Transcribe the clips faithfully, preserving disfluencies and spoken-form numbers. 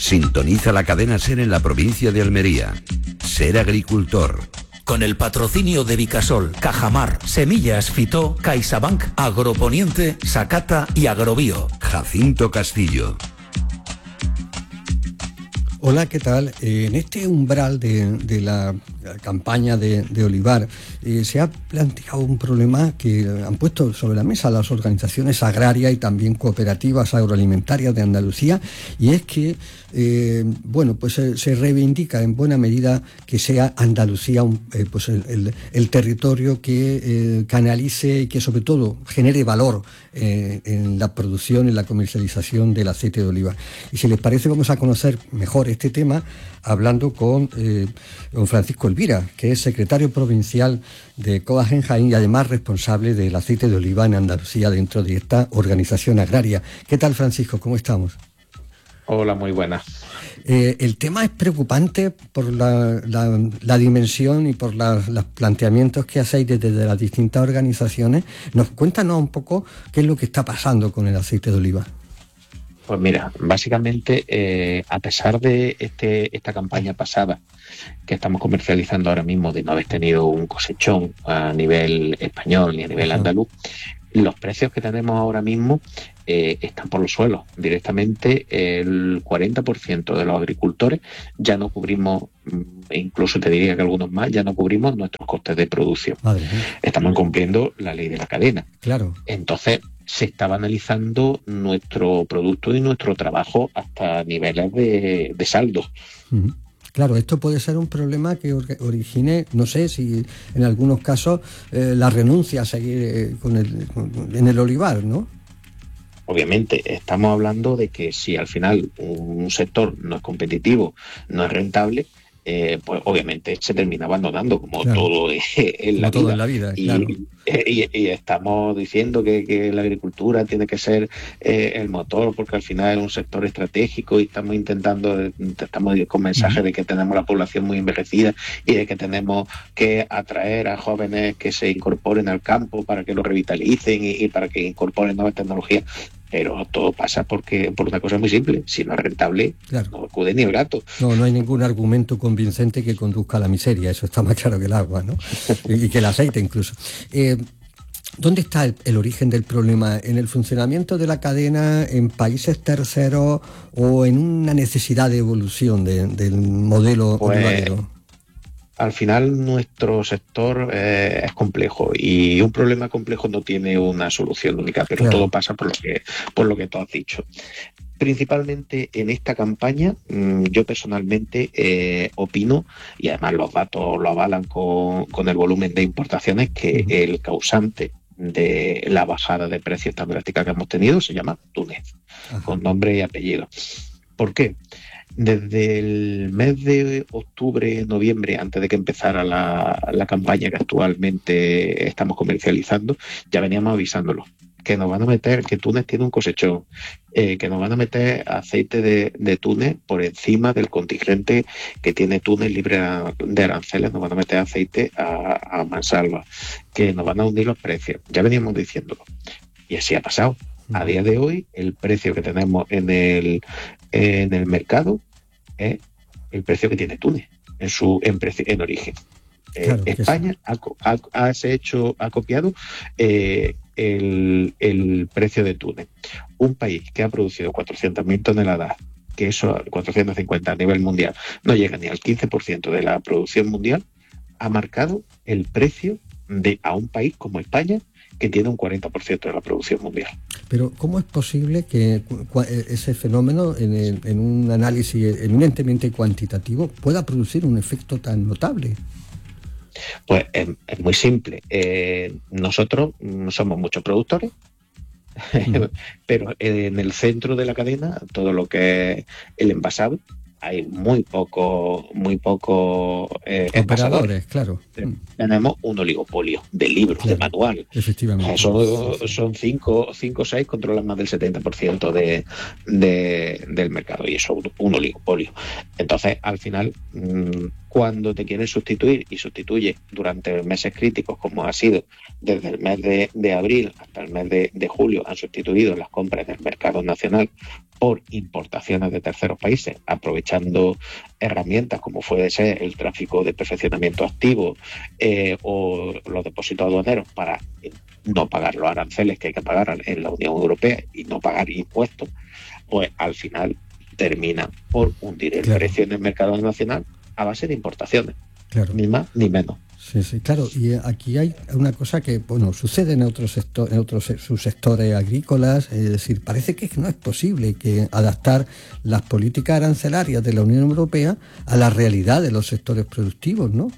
Sintoniza la cadena SER en la provincia de Almería. Ser agricultor. Con el patrocinio de Vicasol, Cajamar, Semillas Fitó, CaixaBank, Agroponiente, Sacata y Agrobio. Jacinto Castillo. Hola, ¿qué tal? Eh, en este umbral de, de la campaña de, de olivar eh, se ha planteado un problema que han puesto sobre la mesa las organizaciones agrarias y también cooperativas agroalimentarias de Andalucía, y es que eh, bueno, pues eh, se reivindica en buena medida que sea Andalucía un, eh, pues el, el, el territorio que eh, canalice y que sobre todo genere valor eh, en la producción y la comercialización del aceite de oliva. Y si les parece, vamos a conocer mejor este tema hablando con eh, don Francisco Elvira, que es secretario provincial de Coagen Jaén y además responsable del aceite de oliva en Andalucía dentro de esta organización agraria. ¿Qué tal, Francisco? ¿Cómo estamos? Hola, muy buenas. Eh, el tema es preocupante por la, la, la dimensión y por la, los planteamientos que hacéis desde las distintas organizaciones. Nos cuéntanos un poco qué es lo que está pasando con el aceite de oliva. Pues mira, básicamente, eh, a pesar de este, esta campaña pasada que estamos comercializando ahora mismo, de no haber tenido un cosechón a nivel español ni a nivel andaluz, los precios que tenemos ahora mismo eh, están por los suelos. Directamente el cuarenta por ciento de los agricultores ya no cubrimos, e incluso te diría que algunos más, ya no cubrimos nuestros costes de producción. Estamos incumpliendo la ley de la cadena. Claro. Entonces, se estaba analizando nuestro producto y nuestro trabajo hasta niveles de, de saldo. Uh-huh. Claro, esto puede ser un problema que origine, no sé si en algunos casos, eh, la renuncia a seguir eh, con el, con, en el olivar, ¿no? Obviamente, estamos hablando de que si al final un sector no es competitivo, no es rentable, Eh, pues obviamente se termina abandonando, como claro. todo en la, todo vida. en la vida. Y, claro. y, y estamos diciendo que, que la agricultura tiene que ser eh, el motor, porque al final es un sector estratégico y estamos intentando, estamos con mensajes de que tenemos la población muy envejecida y de que tenemos que atraer a jóvenes que se incorporen al campo para que lo revitalicen y, y para que incorporen nuevas tecnologías. Pero todo pasa porque por una cosa muy simple: si no es rentable, claro, no acude ni el gato. No, no hay ningún argumento convincente que conduzca a la miseria, eso está más claro que el agua, ¿no? Y, y que el aceite incluso. Eh, ¿Dónde está el, el origen del problema? ¿En el funcionamiento de la cadena, en países terceros o en una necesidad de evolución de, del modelo pues, olivarero? Al final nuestro sector eh, es complejo y un problema complejo no tiene una solución única, pero claro, todo pasa por lo que por lo que tú has dicho. Principalmente en esta campaña, yo personalmente eh, opino, y además los datos lo avalan con, con el volumen de importaciones, que uh-huh. el causante de la bajada de precios tan drástica que hemos tenido se llama Túnez, uh-huh. con nombre y apellido. ¿Por qué? Desde el mes de octubre, noviembre, antes de que empezara la, la campaña que actualmente estamos comercializando, ya veníamos avisándolo, que nos van a meter, que Túnez tiene un cosechón, eh, que nos van a meter aceite de, de Túnez por encima del contingente que tiene Túnez libre de aranceles, nos van a meter aceite a, a mansalva, que nos van a hundir los precios. Ya veníamos diciéndolo. Y así ha pasado. A día de hoy, el precio que tenemos en el, en el mercado es el precio que tiene Túnez en su en, precio, en origen. Claro, eh, España sí. ha, ha, ha, se hecho, ha copiado eh, el, el precio de Túnez. Un país que ha producido cuatrocientas mil toneladas, que eso, cuatrocientas cincuenta a nivel mundial, no llega ni al quince por ciento de la producción mundial, ha marcado el precio de a un país como España, que tiene un cuarenta por ciento de la producción mundial. Pero ¿cómo es posible que ese fenómeno, en, el, en un análisis eminentemente cuantitativo, pueda producir un efecto tan notable? Pues es, es muy simple. Eh, nosotros somos muchos productores, mm. pero en el centro de la cadena, todo lo que es el envasado, hay muy poco, muy poco eh, operadores, claro. Tenemos un oligopolio de libros, claro, de manual. Efectivamente. Son, son cinco o seis, controlan más del setenta por ciento de, de, del mercado, y eso es un oligopolio. Entonces, al final, Cuando te quieren sustituir y sustituye durante meses críticos, como ha sido desde el mes de, de abril hasta el mes de, de julio, han sustituido las compras del mercado nacional por importaciones de terceros países, aprovechando herramientas como puede ser el tráfico de perfeccionamiento activo eh, o los depósitos aduaneros para no pagar los aranceles que hay que pagar en la Unión Europea y no pagar impuestos, pues al final termina por hundir el claro. precio en el mercado nacional a base de importaciones, claro. ni más ni menos. Sí, sí, claro. Y aquí hay una cosa que, bueno, sucede en otros sectores, en otros subsectores agrícolas, es decir, parece que no es posible que adaptar las políticas arancelarias de la Unión Europea a la realidad de los sectores productivos, ¿no?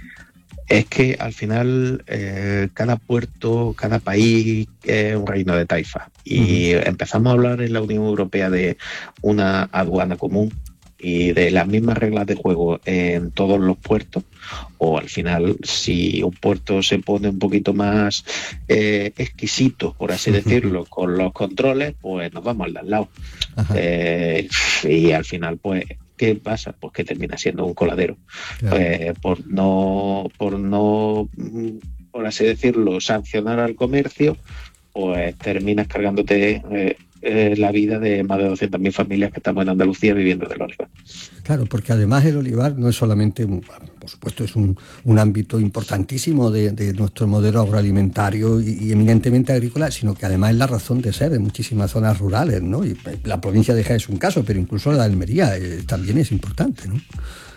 Es que al final eh, cada puerto, cada país es un reino de taifa. Y uh-huh. empezamos a hablar en la Unión Europea de una aduana común y de las mismas reglas de juego en todos los puertos, o al final si un puerto se pone un poquito más eh, exquisito, por así uh-huh. decirlo, con los controles, pues nos vamos al de al lado. Uh-huh. Eh, y al final pues ¿qué pasa? Pues que termina siendo un coladero. Claro. Eh, por no, por no, por así decirlo, sancionar al comercio, pues terminas cargándote eh, eh, la vida de más de doscientas mil familias que estamos en Andalucía viviendo del olivar. Claro, porque además el olivar no es solamente, un, por supuesto, es un, un ámbito importantísimo de, de nuestro modelo agroalimentario y, y eminentemente agrícola, sino que además es la razón de ser de muchísimas zonas rurales, ¿no? Y la provincia de Jaén es un caso, pero incluso la de Almería eh, también es importante, ¿no?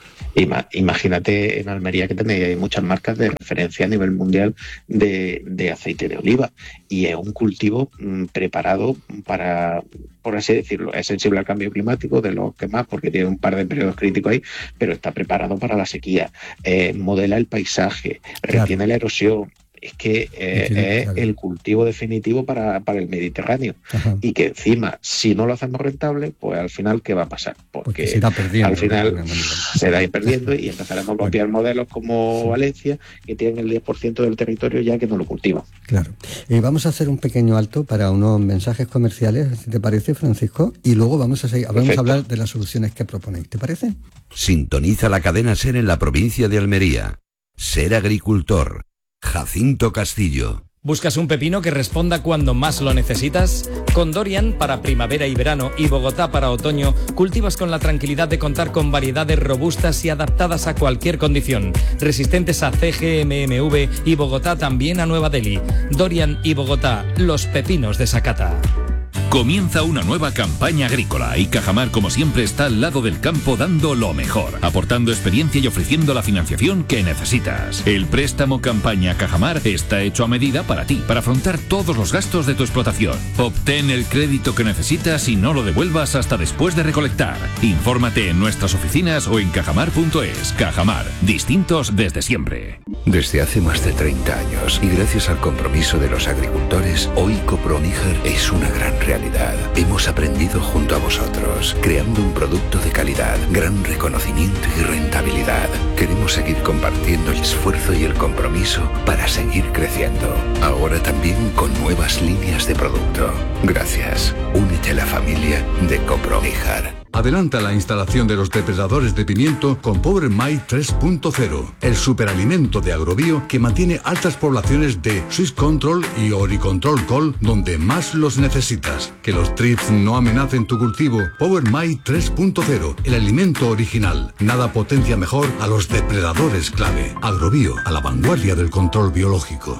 Imagínate en Almería que tenéis muchas marcas de referencia a nivel mundial de, de aceite de oliva, y es un cultivo mmm, preparado para, por así decirlo, es sensible al cambio climático, de los que más, porque tiene un par de periodos críticos ahí, pero está preparado para la sequía, eh, modela el paisaje, claro. retiene la erosión. Es que eh, sí, es claro. el cultivo definitivo para, para el Mediterráneo. Ajá. Y que encima, si no lo hacemos rentable, pues al final, ¿qué va a pasar? Porque, Porque se irá perdiendo, al final se irá perdiendo y empezaremos a copiar bueno. modelos como sí. Valencia, que tienen el diez por ciento del territorio ya que no lo cultivan. Claro. Eh, vamos a hacer un pequeño alto para unos mensajes comerciales, si te parece, Francisco, y luego vamos a, seguir, vamos a hablar de las soluciones que proponéis. ¿Te parece? Sintoniza la cadena SER en la provincia de Almería. Ser agricultor. Jacinto Castillo. ¿Buscas un pepino que responda cuando más lo necesitas? Con Dorian para primavera y verano y Bogotá para otoño, cultivas con la tranquilidad de contar con variedades robustas y adaptadas a cualquier condición, resistentes a C G M M V y Bogotá también a Nueva Delhi. Dorian y Bogotá, los pepinos de Sakata. Comienza una nueva campaña agrícola y Cajamar, como siempre, está al lado del campo dando lo mejor, aportando experiencia y ofreciendo la financiación que necesitas. El préstamo campaña Cajamar está hecho a medida para ti, para afrontar todos los gastos de tu explotación. Obtén el crédito que necesitas y no lo devuelvas hasta después de recolectar. Infórmate en nuestras oficinas o en cajamar punto es. Cajamar, distintos desde siempre. Desde hace más de treinta años y gracias al compromiso de los agricultores, hoy Coproníger es una gran realidad. Hemos aprendido junto a vosotros, creando un producto de calidad, gran reconocimiento y rentabilidad. Queremos seguir compartiendo el esfuerzo y el compromiso para seguir creciendo. Ahora también con nuevas líneas de producto. Gracias. Únete a la familia de Coproníger. Adelanta la instalación de los depredadores de pimiento con Power My tres punto cero, el superalimento de Agrobio que mantiene altas poblaciones de Swiss Control y Oricontrol Col donde más los necesitas. Que los trips no amenacen tu cultivo. Power My tres punto cero, el alimento original. Nada potencia mejor a los depredadores clave. Agrobio, a la vanguardia del control biológico.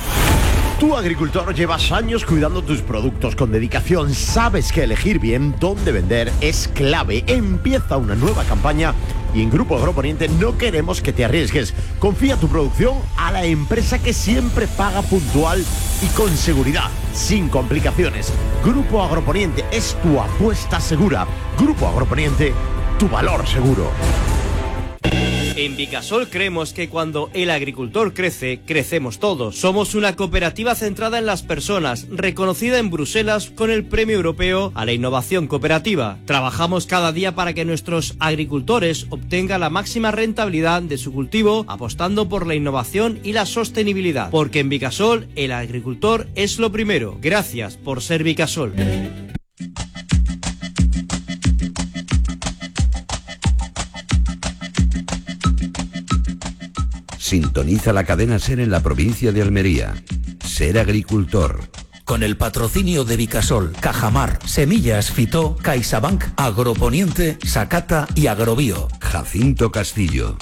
Tú, agricultor, llevas años cuidando tus productos con dedicación. Sabes que elegir bien dónde vender es clave. Empieza una nueva campaña y en Grupo Agroponiente no queremos que te arriesgues. Confía tu producción a la empresa que siempre paga puntual y con seguridad, sin complicaciones. Grupo Agroponiente es tu apuesta segura. Grupo Agroponiente, tu valor seguro. En Vicasol creemos que cuando el agricultor crece, crecemos todos. Somos una cooperativa centrada en las personas, reconocida en Bruselas con el Premio Europeo a la Innovación Cooperativa. Trabajamos cada día para que nuestros agricultores obtengan la máxima rentabilidad de su cultivo, apostando por la innovación y la sostenibilidad. Porque en Vicasol, el agricultor es lo primero. Gracias por ser Vicasol. Sintoniza la cadena SER en la provincia de Almería. Ser agricultor. Con el patrocinio de Vicasol, Cajamar, Semillas Fitó, CaixaBank, Agroponiente, Sakata y Agrobio. Jacinto Castillo.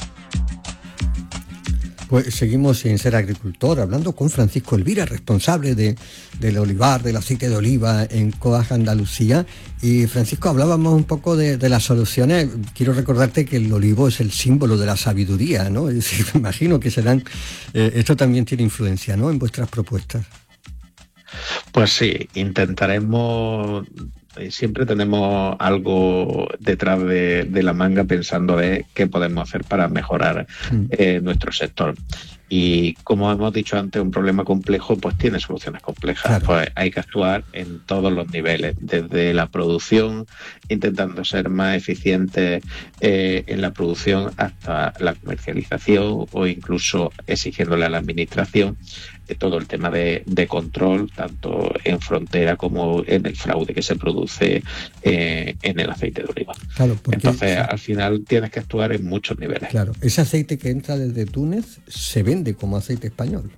Pues seguimos en Ser Agricultor, hablando con Francisco Elvira, responsable de, del olivar, del aceite de oliva en Coag Andalucía. Y Francisco, hablábamos un poco de, de las soluciones. Quiero recordarte que el olivo es el símbolo de la sabiduría, ¿no? Es decir, me imagino que serán, eh, esto también tiene influencia, ¿no?, en vuestras propuestas. Pues sí, intentaremos, siempre tenemos algo detrás de, de la manga pensando de qué podemos hacer para mejorar eh, nuestro sector. Y como hemos dicho antes, un problema complejo pues tiene soluciones complejas. Claro. Pues hay que actuar en todos los niveles, desde la producción, intentando ser más eficientes eh, en la producción, hasta la comercialización o incluso exigiéndole a la administración eh, todo el tema de, de control, tanto en frontera como en el fraude que se produce eh, en el aceite de oliva. Claro, porque, entonces, sí, al final tienes que actuar en muchos niveles. Claro, ese aceite que entra desde Túnez se vende como aceite español.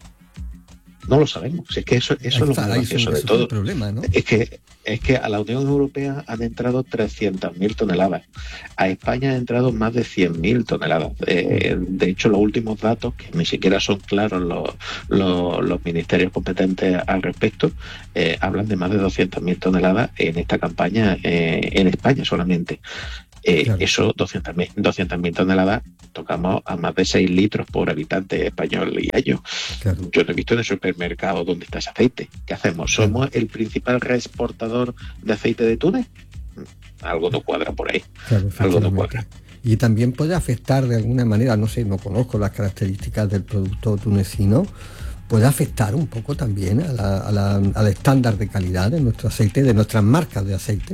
No lo sabemos. Es que eso, eso es lo más gracioso de todo. Problema, ¿no? Es que es que a la Unión Europea han entrado trescientas mil toneladas. A España han entrado más de cien mil toneladas. Eh, de hecho, los últimos datos, que ni siquiera son claros los, los, los ministerios competentes al respecto, eh, hablan de más de doscientas mil toneladas en esta campaña eh, en España solamente. Eh, claro. Eso, doscientas mil toneladas, tocamos a más de seis litros por habitante español y año. Claro. Yo no he visto en el supermercado dónde está ese aceite. ¿Qué hacemos? ¿Somos claro. el principal reexportador de aceite de Túnez? Algo no cuadra por ahí. Claro, algo no cuadra. Y también puede afectar de alguna manera, no sé, no conozco las características del producto tunecino, puede afectar un poco también a la, a la, al estándar de calidad de nuestro aceite, de nuestras marcas de aceite.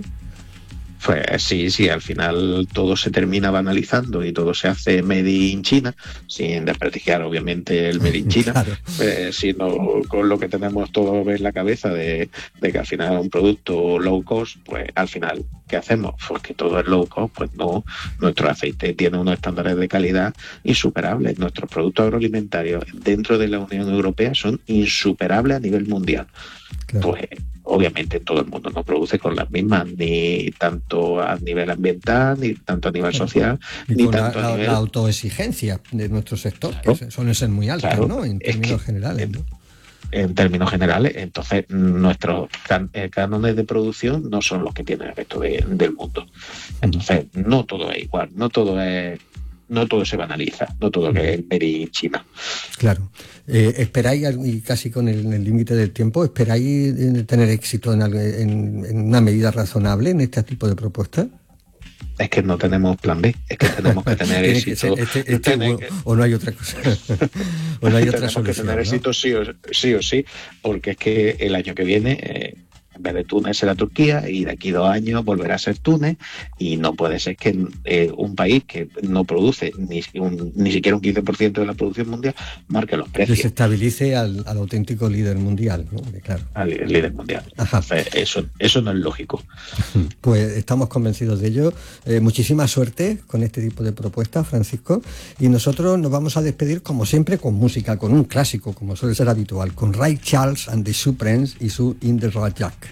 Pues sí, sí, al final todo se termina banalizando y todo se hace made in China, sin desprestigiar obviamente el made in China, claro. eh, sino con lo que tenemos todo en la cabeza de, de que al final un producto low cost, pues al final, ¿qué hacemos? Pues que todo es low cost, pues no, nuestro aceite tiene unos estándares de calidad insuperables, nuestros productos agroalimentarios dentro de la Unión Europea son insuperables a nivel mundial. Claro. Pues obviamente todo el mundo no produce con las mismas, ni tanto a nivel ambiental, ni tanto a nivel social, y ni con tanto la, a nivel... la autoexigencia de nuestro sector, claro. que suelen ser muy altas, claro. ¿no? En términos que, generales, ¿no? En términos generales, entonces nuestros can- cánones de producción no son los que tiene el resto de, del mundo. Entonces, no todo es igual, no todo es... No todo se banaliza, no todo que es made in China. Claro. Eh, ¿Esperáis, y casi con el límite del tiempo, esperáis tener éxito en, en, en una medida razonable en este tipo de propuestas? Es que no tenemos plan B, es que tenemos que tener éxito. Que este, este, o, que, o no hay otra cosa. o no hay otra tenemos solución, que tener ¿no? éxito sí o, sí o sí, porque es que el año que viene... Eh, en vez de Túnez será Turquía y de aquí dos años volverá a ser Túnez, y no puede ser que eh, un país que no produce ni, un, ni siquiera un quince por ciento de la producción mundial marque los precios. Desestabilice al, al auténtico líder mundial, ¿no? Claro. Al líder mundial. Ajá. Entonces, eso, eso no es lógico. Pues estamos convencidos de ello. Eh, muchísima suerte con este tipo de propuestas, Francisco, y nosotros nos vamos a despedir como siempre con música, con un clásico, como suele ser habitual, con Ray Charles and the Supremes y su In the Road Jack.